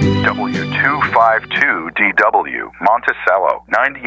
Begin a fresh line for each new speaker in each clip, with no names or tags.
W252DW, Monticello,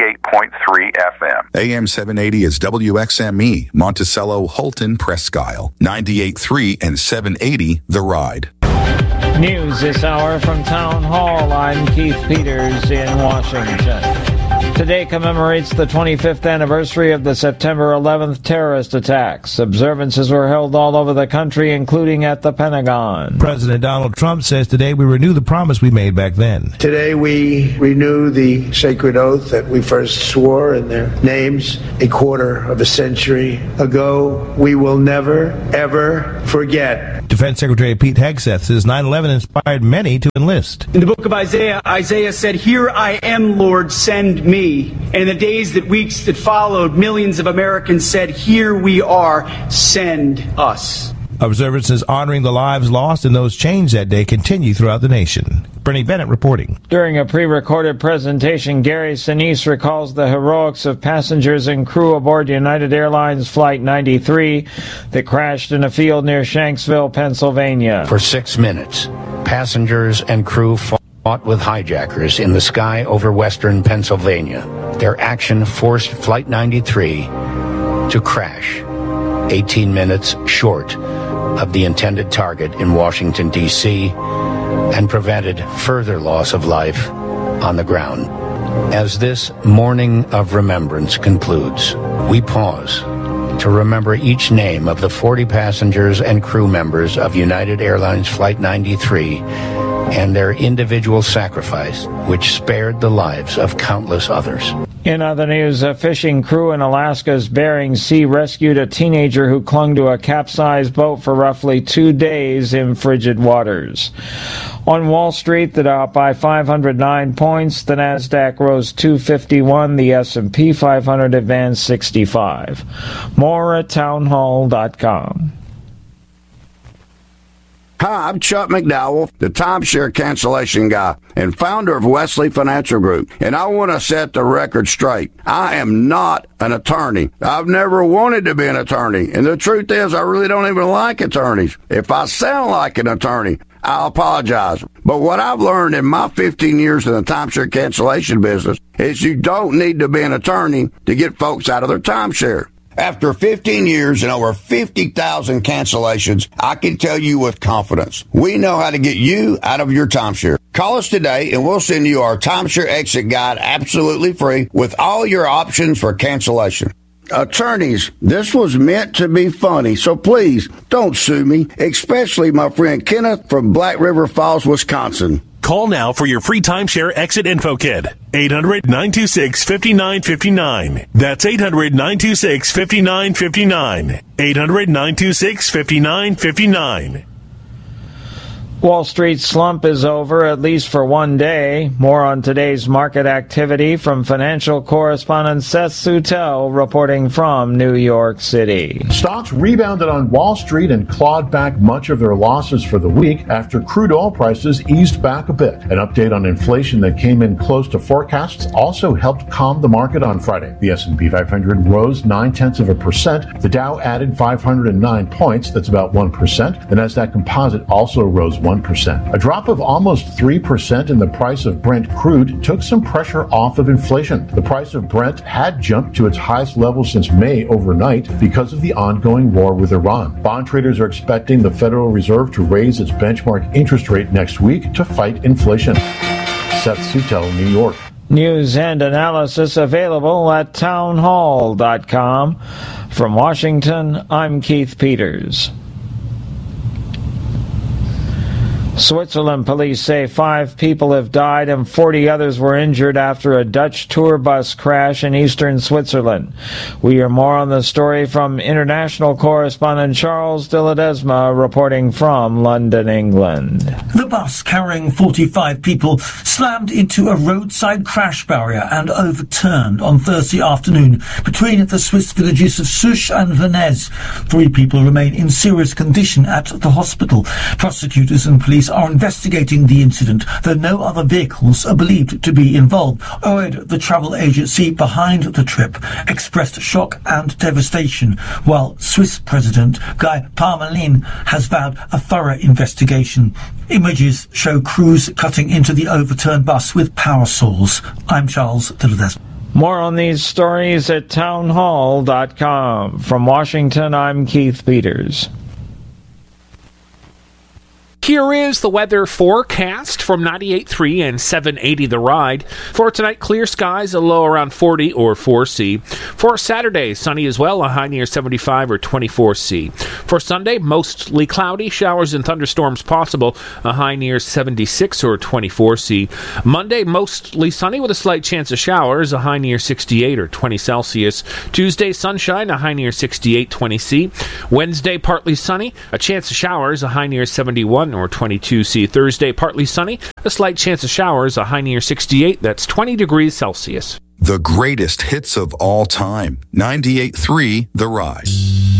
98.3 FM.
AM 780 is WXME, Monticello, Holton, Presque Isle, 98.3 and 780, The Ride.
News this hour from Town Hall. I'm Keith Peters in Washington. Today commemorates the 25th anniversary of the September 11th terrorist attacks. Observances were held all over the country, including at the Pentagon.
President Donald Trump says today we renew the promise we made back then.
Today we renew the sacred oath that we first swore in their names a quarter of a century ago. We will never, ever forget.
Defense Secretary Pete Hegseth says 9/11 inspired many to enlist.
In the book of Isaiah, Isaiah said, "Here I am, Lord, send me." And in the days that weeks that followed, millions of Americans said, "Here we are, send us."
Observances honoring the lives lost and those changed that day continue throughout the nation. Bernie Bennett reporting.
During a pre-recorded presentation, Gary Sinise recalls the heroics of passengers and crew aboard United Airlines Flight 93 that crashed in a field near Shanksville, Pennsylvania.
For 6 minutes, passengers and crew fought with hijackers in the sky over western Pennsylvania. Their action forced Flight 93 to crash 18 minutes short of the intended target in Washington, D.C., and prevented further loss of life on the ground. As this morning of remembrance concludes, we pause to remember each name of the 40 passengers and crew members of United Airlines Flight 93 and their individual sacrifice, which spared the lives of countless others.
In other news, a fishing crew in Alaska's Bering Sea rescued a teenager who clung to a capsized boat for roughly 2 days in frigid waters. On Wall Street, the Dow up by 509 points, the Nasdaq rose 251, the S&P 500 advanced 65. More at townhall.com.
Hi, I'm Chuck McDowell, the timeshare cancellation guy and founder of Wesley Financial Group, and I want to set the record straight. I am not an attorney. I've never wanted to be an attorney, and the truth is I really don't even like attorneys. If I sound like an attorney, I apologize. But what I've learned in my 15 years in the timeshare cancellation business is you don't need to be an attorney to get folks out of their timeshare. After 15 years and over 50,000 cancellations, I can tell you with confidence, we know how to get you out of your timeshare. Call us today and we'll send you our timeshare exit guide absolutely free with all your options for cancellation. Attorneys, this was meant to be funny, so please don't sue me, especially my friend Kenneth from Black River Falls, Wisconsin.
Call now for your free timeshare exit info kit. 800-926-5959. That's 800-926-5959. 800-926-5959.
Wall Street's slump is over, at least for one day. More on today's market activity from financial correspondent Seth Sutel reporting from New York City.
Stocks rebounded on Wall Street and clawed back much of their losses for the week after crude oil prices eased back a bit. An update on inflation that came in close to forecasts also helped calm the market on Friday. The S&P 500 rose 0.9%. The Dow added 509 points, that's about 1%. The Nasdaq Composite also rose 1%. A drop of almost 3% in the price of Brent crude took some pressure off of inflation. The price of Brent had jumped to its highest level since May overnight because of the ongoing war with Iran. Bond traders are expecting the Federal Reserve to raise its benchmark interest rate next week to fight inflation. Seth Sutel, New York.
News and analysis available at townhall.com. From Washington, I'm Keith Peters. Switzerland police say 5 people have died and 40 others were injured after a Dutch tour bus crash in eastern Switzerland. We hear more on the story from international correspondent Charles de Ledesma reporting from London, England.
The bus carrying 45 people slammed into a roadside crash barrier and overturned on Thursday afternoon between the Swiss villages of Souche and Venez. 3 people remain in serious condition at the hospital. Prosecutors and police police are investigating the incident, though no other vehicles are believed to be involved. OED, the travel agency behind the trip, expressed shock and devastation, while Swiss President Guy Parmelin has vowed a thorough investigation. Images show crews cutting into the overturned bus with power saws. I'm Charles de Ledesma.
More on these stories at townhall.com. From Washington, I'm Keith Peters.
Here is the weather forecast from 98.3 and 780 The Ride. For tonight, clear skies, a low around 40 or 4C. For Saturday, sunny as well, a high near 75 or 24C. For Sunday, mostly cloudy, showers and thunderstorms possible, a high near 76 or 24C. Monday, mostly sunny with a slight chance of showers, a high near 68 or 20 Celsius. Tuesday, sunshine, a high near 68, 20C. Wednesday, partly sunny, a chance of showers, a high near 71 or 22C. Thursday, partly sunny, a slight chance of showers, a high near 68, that's 20 degrees Celsius.
The greatest hits of all time. 98.3 The Ride.